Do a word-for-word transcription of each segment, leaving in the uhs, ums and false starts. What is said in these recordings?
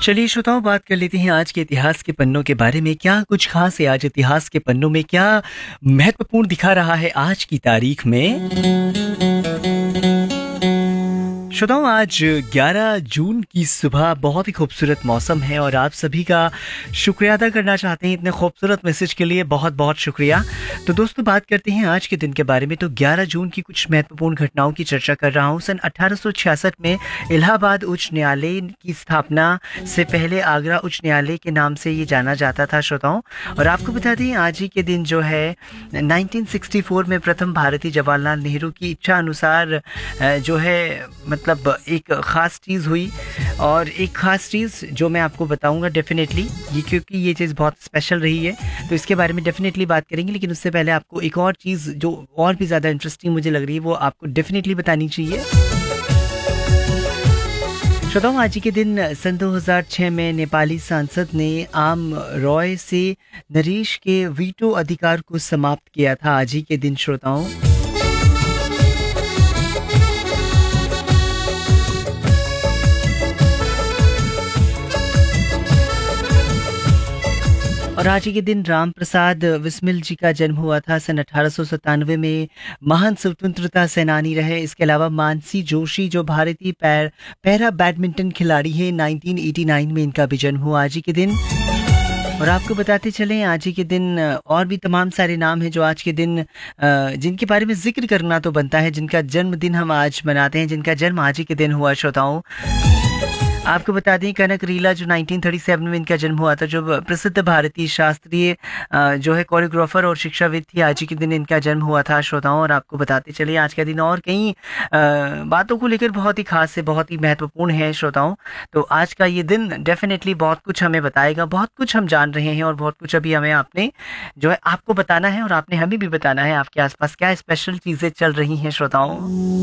चलिए श्रोताओ, बात कर लेते हैं आज के इतिहास के पन्नों के बारे में। क्या कुछ खास है आज इतिहास के पन्नों में, क्या महत्वपूर्ण दिखा रहा है आज की तारीख में। श्रोताओ, आज ग्यारह जून की सुबह बहुत ही खूबसूरत मौसम है और आप सभी का शुक्रिया अदा करना चाहते हैं इतने खूबसूरत मैसेज के लिए। बहुत बहुत शुक्रिया। तो दोस्तों, बात करते हैं आज के दिन के बारे में। तो ग्यारह जून की कुछ महत्वपूर्ण घटनाओं की चर्चा कर रहा हूँ। सन अठारह सौ छियासठ में इलाहाबाद उच्च न्यायालय की स्थापना से पहले आगरा उच्च न्यायालय के नाम से ये जाना जाता था श्रोताओं। और आपको बता दें, आज ही के दिन जो है नाइनटीन सिक्सटी फोर में प्रथम भारतीय जवाहरलाल नेहरू की इच्छा अनुसार जो है मतलब एक ख़ास चीज़ हुई। और एक ख़ास चीज़ जो मैं आपको बताऊंगा डेफिनेटली, ये क्योंकि ये चीज़ बहुत स्पेशल रही है तो इसके बारे में डेफिनेटली बात करेंगे। लेकिन उससे पहले आपको एक और चीज़ जो और भी ज़्यादा इंटरेस्टिंग मुझे लग रही है वो आपको डेफिनेटली बतानी चाहिए। श्रोताओं, आज ही के दिन सन दो हज़ार छह में नेपाली सांसद ने आम रॉय से नरेश के वीटो अधिकार को समाप्त किया था। आज ही के दिन श्रोताओं, और आज ही के दिन राम प्रसाद बिस्मिल जी का जन्म हुआ था। सन अठारह सौ सत्तानवे में महान स्वतंत्रता सेनानी रहे। इसके अलावा मानसी जोशी जो भारतीय पैर पैरा बैडमिंटन खिलाड़ी है, नाइनटीन एटी नाइन में इनका भी जन्म हुआ आज ही के दिन। और आपको बताते चलें, आज ही के दिन और भी तमाम सारे नाम हैं जो आज के दिन जिनके बारे में जिक्र करना तो बनता है, जिनका जन्मदिन हम आज मनाते हैं, जिनका जन्म आज ही के दिन हुआ श्रोताओं। आपको बता दें, कनक रीला जो नाइनटीन थर्टी सेवन में इनका जन्म हुआ था, जो प्रसिद्ध भारतीय शास्त्रीय जो है कोरियोग्राफर और शिक्षाविद थी, आज ही के दिन इनका जन्म हुआ था श्रोताओं। और आपको बताते चलिए, आज का दिन और कई बातों को लेकर बहुत ही खास है, बहुत ही महत्वपूर्ण है श्रोताओं। तो आज का ये दिन डेफिनेटली बहुत कुछ हमें बताएगा, बहुत कुछ हम जान रहे हैं और बहुत कुछ अभी हमें आपने जो है आपको बताना है और आपने हमें भी बताना है आपके आसपास क्या स्पेशल चीज़ें चल रही हैं श्रोताओं।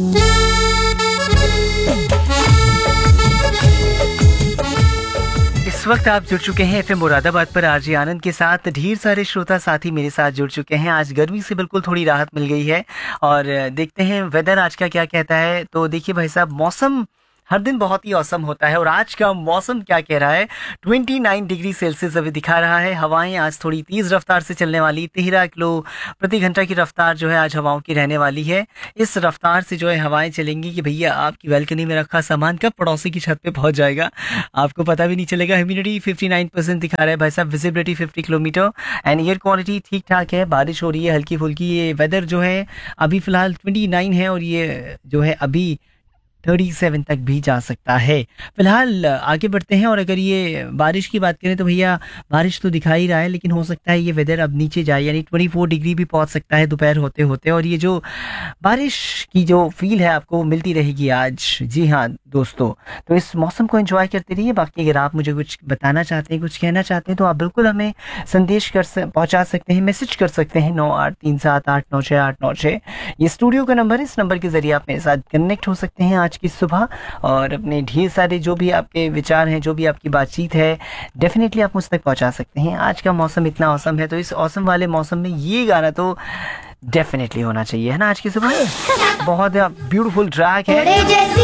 इस वक्त आप जुड़ चुके हैं एफएम मुरादाबाद पर आरजे आनंद के साथ। ढेर सारे श्रोता साथी मेरे साथ जुड़ चुके हैं। आज गर्मी से बिल्कुल थोड़ी राहत मिल गई है और देखते हैं वेदर आज का क्या कहता है। तो देखिए भाई साहब, मौसम हर दिन बहुत ही औसम होता है और आज का मौसम क्या कह रहा है, उनतीस डिग्री सेल्सियस अभी दिखा रहा है। हवाएं आज थोड़ी तेज़ रफ्तार से चलने वाली, तेरह किलो प्रति घंटा की रफ्तार जो है आज हवाओं की रहने वाली है। इस रफ्तार से जो है हवाएं चलेंगी कि भैया आपकी बालकनी में रखा सामान कब पड़ोसी की छत पे पहुंच जाएगा आपको पता भी नहीं चलेगा। ह्यूमिडिटी उनसठ परसेंट दिखा रहा है भाई साहब, विजिबिलिटी पचास किलोमीटर एंड एयर क्वालिटी ठीक ठाक है। बारिश हो रही है हल्की फुल्की। ये वेदर जो है अभी फिलहाल उनतीस है और ये जो है अभी सैंतीस तक भी जा सकता है। फिलहाल आगे बढ़ते हैं और अगर ये बारिश की बात करें तो भैया बारिश तो दिखा ही रहा है, लेकिन हो सकता है ये वेदर अब नीचे जाए, यानी चौबीस डिग्री भी पहुंच सकता है दोपहर होते होते। और ये जो बारिश की जो फील है आपको मिलती रहेगी आज। जी हाँ दोस्तों, तो इस मौसम को एंजॉय करते रहिए। बाकी अगर आप मुझे कुछ बताना चाहते हैं, कुछ कहना चाहते हैं तो आप बिल्कुल हमें संदेश कर पहुँचा सकते हैं, मैसेज कर सकते हैं नौ आठ तीन सात आठ नौ छः आठ नौ छः। ये स्टूडियो का नंबर है, इस नंबर के जरिए आप मेरे साथ कनेक्ट हो सकते हैं आज की सुबह और अपने ढेर सारे जो भी आपके विचार हैं, जो भी आपकी बातचीत है, डेफिनेटली आप मुझ तक पहुंचा सकते हैं। आज का मौसम इतना औसम है तो इस औसम वाले मौसम में ये गाना तो डेफिनेटली होना चाहिए, है ना। आज की सुबह बहुत ब्यूटीफुल ट्रैक है।